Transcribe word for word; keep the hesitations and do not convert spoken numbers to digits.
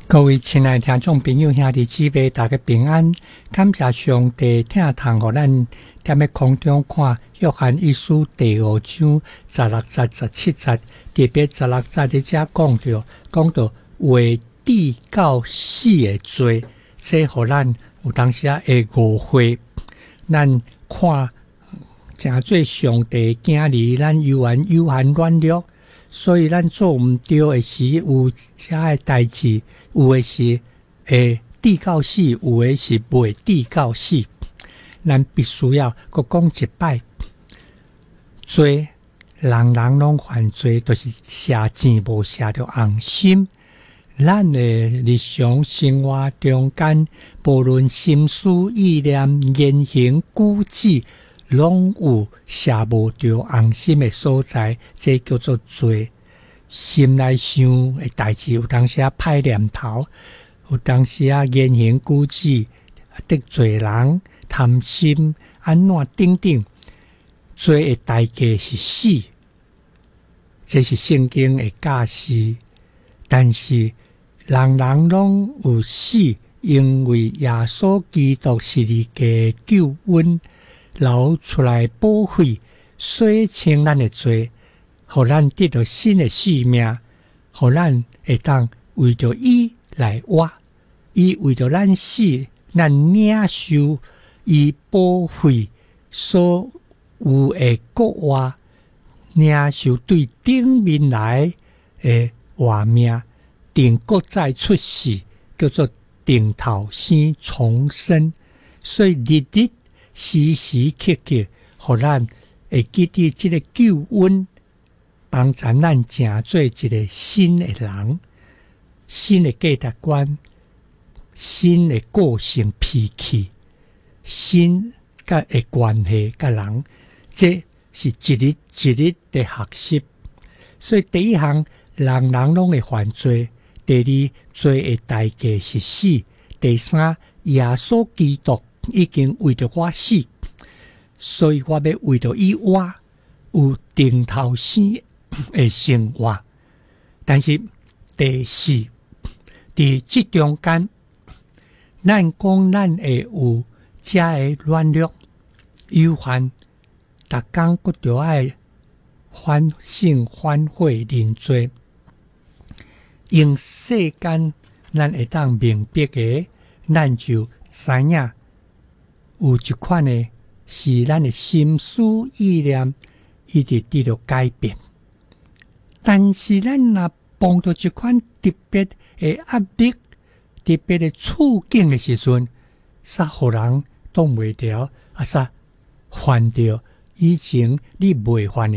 各位亲爱的听众朋友、兄弟姊妹，大家平安！感谢上帝听堂，互咱踮咧空中看约翰一书第五章十六节、十七节，特别十六节伫遮讲到，讲到为地到死的罪，这互咱有当时啊会误会，咱看诚做上帝囝儿，咱有缘有限软弱。所以，咱做毋对的时，有遮的代志，有的是会抵到死，有的是袂抵到死。咱必须要搁讲一摆，罪人人拢犯罪，都、就是写钱无写着红心。咱的日常生活中间，无论心思意念、言行举止，拢有写无着红心的所在，这叫做罪。心内想的代志，有当时啊歹念头，有当时啊言行举止得罪人、贪心，安怎等等，罪的代价是死，这是圣经的教示。但是人人拢有死，因为耶稣基督是你嘅救恩。流出来保费，洗清咱的罪，互咱得到新的生命，互咱会当为着伊来活，伊为着咱死，咱领受伊保费所有的国活，领受对顶面来的活命，定国再出世，叫做定头生重生，所以日日时时刻刻，互咱会记得这个救恩，帮助咱成做一个新的人，新的价值观，新的个性脾气，新甲的关系甲人，这是一日一日的学习。所以第一项，人人拢会犯罪；第二，罪的代价是死；第三，耶稣基督已经为着我死，所以我要为着伊活，有定头生的生活。但是第四，伫这中间，咱讲咱会有遮的软弱、有限，逐工佫着爱反省、反悔、认罪，用世间咱会当明白的，咱就知影。有一款的是咱的心思意念一直得到改变，但是咱若碰到一款特别的压力、特别的处境的时阵，煞互人挡袂牢，啊煞犯着以前你袂犯的